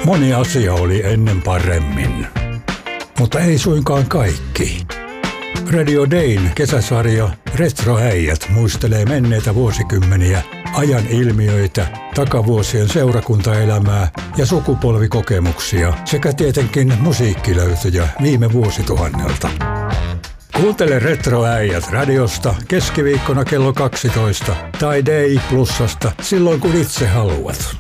Moni asia oli ennen paremmin, mutta ei suinkaan kaikki. Radio Dayn kesäsarja Retroäijät muistelee menneitä vuosikymmeniä, ajan ilmiöitä, takavuosien seurakuntaelämää ja sukupolvikokemuksia sekä tietenkin musiikkilöytöjä viime vuosituhannelta. Kuuntele Retroäijät radiosta keskiviikkona kello 12 tai Day Plusasta silloin kun itse haluat.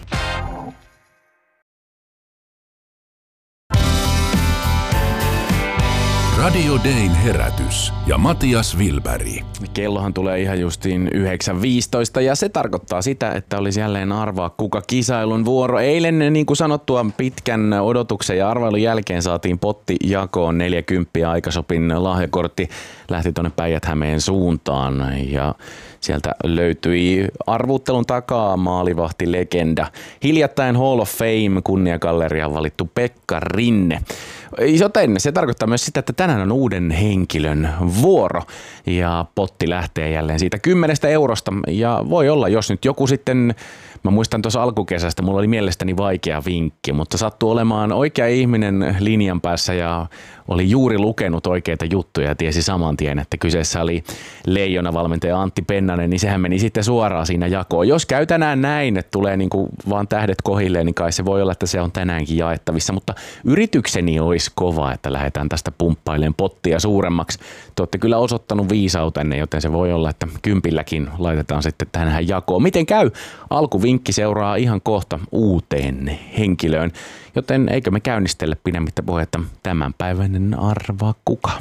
Radio Dayn herätys ja Matias Wilberg. Kellohan tulee ihan justiin 9.15 ja se tarkoittaa sitä, että olisi jälleen arvaa kuka kisailun vuoro. Eilen niin kuin sanottua pitkän odotuksen ja arvailun jälkeen saatiin potti jakoon 40 Aikasopin lahjakortti. Lähti tuonne Päijät-Hämeen suuntaan ja sieltä löytyi arvuuttelun takaa maalivahtilegenda. Hiljattain Hall of Fame kunniagalleriaan valittu Pekka Rinne. Joten se tarkoittaa myös sitä, että tänään on uuden henkilön vuoro ja potti lähtee jälleen siitä 10 eurosta ja voi olla, jos nyt joku sitten, mä muistan tuossa alkukesästä, mulla oli mielestäni vaikea vinkki, mutta sattuu olemaan oikea ihminen linjan päässä ja oli juuri lukenut oikeita juttuja ja tiesi saman tien, että kyseessä oli Leijona-valmentaja Antti Pennanen, niin sehän meni sitten suoraan siinä jakoon. Jos käy tänään näin, että tulee niinku vaan tähdet kohilleen, niin kai se voi olla, että se on tänäänkin jaettavissa, mutta yritykseni olisi kova, että lähdetään tästä pumppailemaan pottia suuremmaksi. Te olette kyllä osoittanut viisautenne, joten se voi olla, että 10 laitetaan sitten tänään jakoon. Miten käy? Alkuvinkki seuraa ihan kohta uuteen henkilöön, joten eikö me käynnistelle pidemmittä puhetta tämänpäiväinen Arvaa kuka?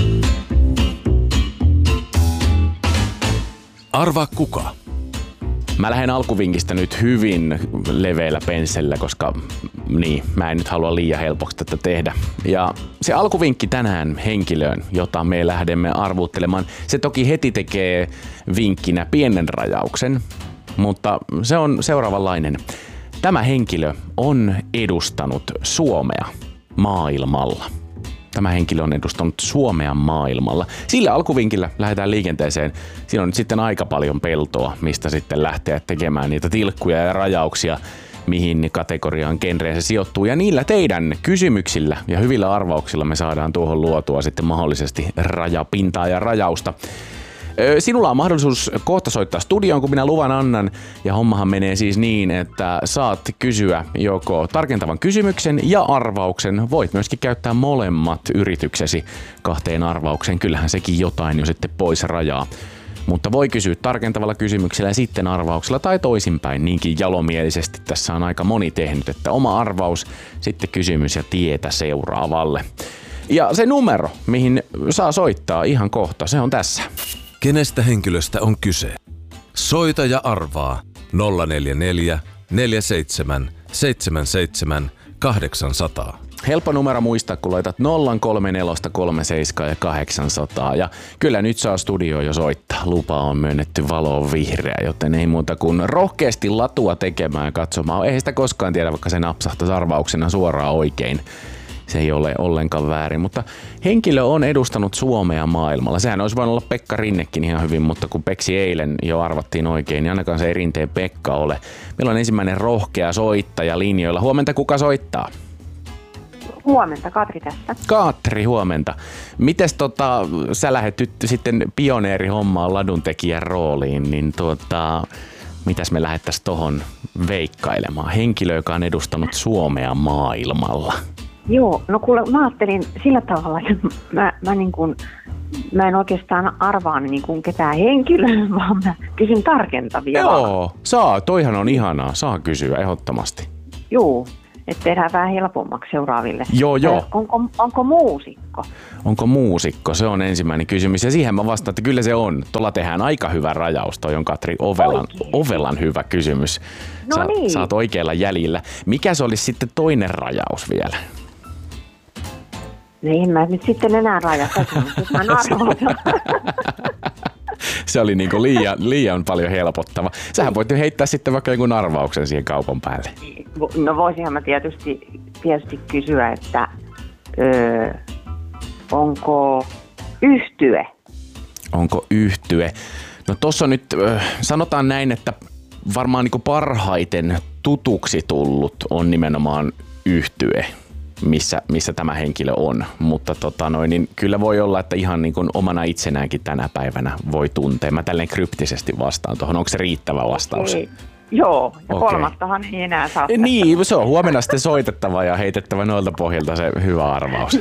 Arvaa kuka? Mä lähden alkuvinkistä nyt hyvin leveällä penssellä, koska mä en nyt halua liian helpoksi tätä tehdä. Ja se alkuvinkki tänään henkilöön, jota me lähdemme arvuuttelemaan, se toki heti tekee vinkkinä pienen rajauksen, mutta se on seuraavanlainen. Tämä henkilö on edustanut Suomea maailmalla. Tämä henkilö on edustanut Suomea maailmalla. Sillä alkuvinkillä lähdetään liikenteeseen. Siinä on nyt sitten aika paljon peltoa, mistä sitten lähteä tekemään niitä tilkkuja ja rajauksia, mihin kategoriaan, genreen se sijoittuu. Ja niillä teidän kysymyksillä ja hyvillä arvauksilla me saadaan tuohon luotua sitten mahdollisesti rajapintaa ja rajausta. Sinulla on mahdollisuus kohta soittaa studioon, kun minä luvan annan. Ja hommahan menee siis niin, että saat kysyä joko tarkentavan kysymyksen ja arvauksen. Voit myöskin käyttää molemmat yrityksesi 2 arvaukseen. Kyllähän sekin jotain jo sitten pois rajaa. Mutta voi kysyä tarkentavalla kysymyksellä ja sitten arvauksella tai toisinpäin. Niinkin jalomielisesti tässä on aika moni tehnyt, että oma arvaus, sitten kysymys ja tietä seuraavalle. Ja se numero, mihin saa soittaa ihan kohta, se on tässä. Kenestä henkilöstä on kyse? Soita ja arvaa 044 47 77 800. Helppo numero muistaa, kun laitat 034 37 ja 800. Ja kyllä nyt saa studioon jo soittaa. Lupa on myönnetty, valo on vihreä, joten ei muuta kuin rohkeasti latua tekemään ja katsomaan. Ei sitä koskaan tiedä, vaikka se napsahtaisi arvauksena suoraan oikein. Se ei ole ollenkaan väärin, mutta henkilö on edustanut Suomea maailmalla. Sehän olisi voinut olla Pekka Rinnekin ihan hyvin, mutta kun Peksi eilen jo arvattiin oikein, niin ainakaan se ei Rinteen Pekka ole. Meillä on ensimmäinen rohkea soittaja linjoilla. Huomenta, kuka soittaa? Huomenta, Katri tässä. Katri, huomenta. Mites sä lähdet nyt sitten pioneerihommaan laduntekijän rooliin, niin mitäs me lähdettäisiin tohon veikkailemaan? Henkilö, joka on edustanut Suomea maailmalla. Joo, no kuule, mä ajattelin sillä tavalla, että mä en oikeastaan arvaa ketään henkilöä, vaan mä kysyn tarkentavia. Joo, saa, toihan on ihanaa, saa kysyä ehdottomasti. Joo, että tehdään vähän helpommaksi seuraaville. Joo. Onko muusikko? Onko muusikko? Se on ensimmäinen kysymys ja siihen mä vastaan, että kyllä se on. Tuolla tehdään aika hyvä rajaus, toi on Katri ovelan hyvä kysymys. No niin. Sä oot oikealla jäljellä. Mikä se olisi sitten toinen rajaus vielä? No en mä nyt sitten enää rajata, mä arvotan. Se oli niinku liian paljon helpottava. Sähän voit heittää sitten vaikka jonkun arvauksen siihen kaupan päälle. No voisinhan mä tietysti kysyä, että onko yhtye? Onko yhtye? No tossa nyt sanotaan näin, että varmaan niinku parhaiten tutuksi tullut on nimenomaan yhtye, missä tämä henkilö on, mutta niin kyllä voi olla, että ihan niin kuin omana itsenäänkin tänä päivänä voi tuntea. Mä tälleen kryptisesti vastaan tuohon. Onko se riittävä vastaus? Ei. Joo, ja kolmattahan ei enää saa. Niin, se on huomenna sitten soitettava ja heitettävä noilta pohjalta se hyvä arvaus.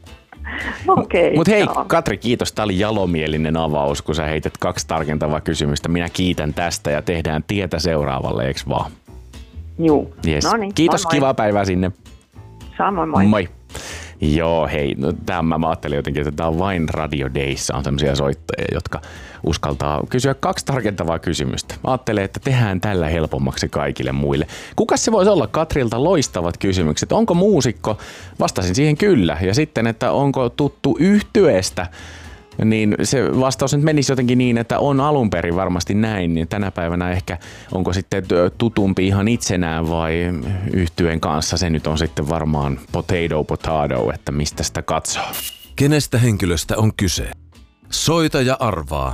Okei. Mutta hei, Katri, kiitos. Tämä oli jalomielinen avaus, kun sä heitet 2 tarkentavaa kysymystä. Minä kiitän tästä ja tehdään tietä seuraavalle, eikö vaan? Juu. Yes. Noniin, Kiitos, moi moi. kivaa päivää sinne. Samoin, moi. Moi. Joo, hei, no mä ajattelin jotenkin, että tämä on vain Radio Dayssa on sellaisia soittajia, jotka uskaltaa kysyä 2 tarkentavaa kysymystä. Mä ajattelen, että tehdään tällä helpommaksi kaikille muille. Kukas se voisi olla? Katrilta loistavat kysymykset. Onko muusikko? Vastasin siihen kyllä. Ja sitten, että onko tuttu yhtyeestä? Niin se vastaus nyt menisi jotenkin niin, että on alun perin varmasti näin, niin tänä päivänä ehkä onko sitten tutumpi ihan itsenään vai yhtyeen kanssa, se nyt on sitten varmaan potato, että mistä sitä katsoo. Kenestä henkilöstä on kyse? Soita ja arvaa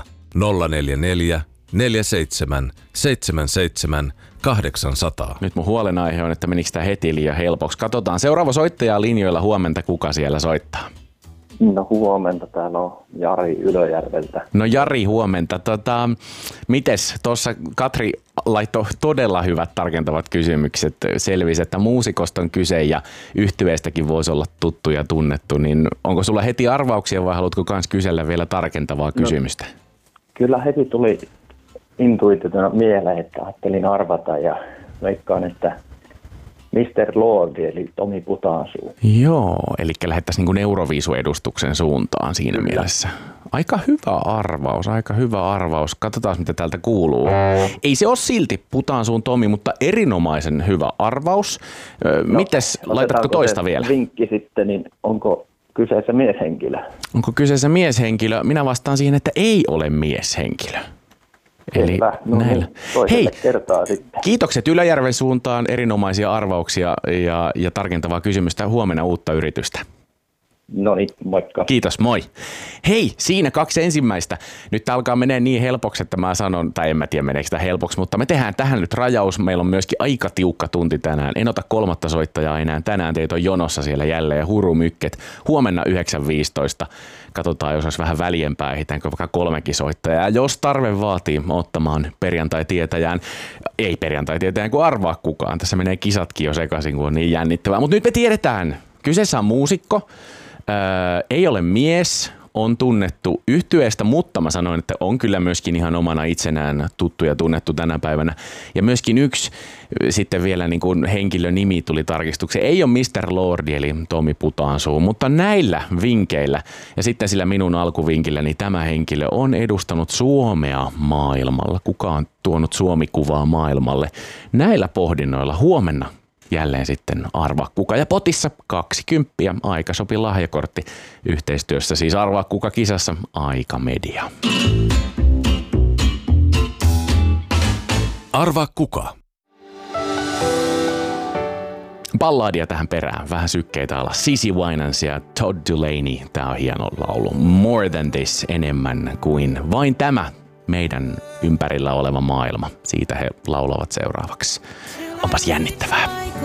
044 47 77 800. Nyt mun huolenaihe on, että menikö tämä heti liian helpoksi. Katsotaan seuraava soittaja linjoilla huomenta, kuka siellä soittaa. No huomenta, täällä on Jari Ylöjärveltä. No Jari, huomenta. Mites tuossa Katri laittoi todella hyvät tarkentavat kysymykset. Selvisi, että muusikosta on kyse ja yhtyeestäkin voisi olla tuttu ja tunnettu. Niin onko sulla heti arvauksia vai haluatko myös kysellä vielä tarkentavaa kysymystä? Kyllä heti tuli intuitiona mieleen, että ajattelin arvata ja veikkaan, että Mr. Lordi eli Tomi Putaansuu. Joo, eli lähdettäisiin niin kuin Euroviisu-edustuksen suuntaan siinä mielessä. Aika hyvä arvaus. Katsotaan, mitä täältä kuuluu. Ei se ole silti Putaansuun Tomi, mutta erinomaisen hyvä arvaus. Mites, laitatko toista vielä? Vinkki sitten, niin onko kyseessä mieshenkilö? Onko kyseessä mieshenkilö? Minä vastaan siihen, että ei ole mieshenkilö. Eli näillä. Hei, kertaa sitten. Kiitokset Ylöjärven suuntaan, erinomaisia arvauksia ja tarkentavaa kysymystä. Huomenna uutta yritystä. No niin, moikka. Kiitos, moi. Hei, siinä 2 ensimmäistä. Nyt tää alkaa menee niin helpoksi, että mä sanon, tai en mä tiedä meneekö sitä helpoksi, mutta me tehdään tähän nyt rajaus. Meillä on myöskin aika tiukka tunti tänään. En ota 3. soittajaa enää. Tänään teitä on jonossa siellä jälleen hurumykket. Huomenna 9.15. Katsotaan, jos olisi vähän väljempää, ehditäänkö vaikka 3 soittajaa. Ja jos tarve vaatii ottamaan perjantai-tietäjään, ei perjantai-tietäjään kuin arvaa kukaan. Tässä menee kisatkin jo sekaisin, kun on niin jännittävää. Mutta nyt me tiedetään. Kyseessä on muusikko. Ei ole mies, on tunnettu yhtyeestä, mutta mä sanoin, että on kyllä myöskin ihan omana itsenään tuttu ja tunnettu tänä päivänä. Ja myöskin yksi sitten vielä niin kuin henkilön nimi tuli tarkistukseen. Ei ole Mr. Lordi eli Tomi Putaansuu, mutta näillä vinkeillä ja sitten sillä minun alkuvinkillä, niin tämä henkilö on edustanut Suomea maailmalla. Kuka on tuonut Suomi-kuvaa maailmalle? Näillä pohdinnoilla huomenna. Jälleen sitten arvaa kuka ja potissa 20 Aikasopi lahjakortti yhteistyössä. Siis arvaa kuka kisassa Aika Media. Arvaa kuka. Balladia tähän perään, vähän sykkeitä alas. Cici Winans ja Todd Dulaney, tää on hieno laulu. More than this, enemmän kuin vain tämä meidän ympärillä oleva maailma. Siitä he laulavat seuraavaksi. Onpas jännittävää.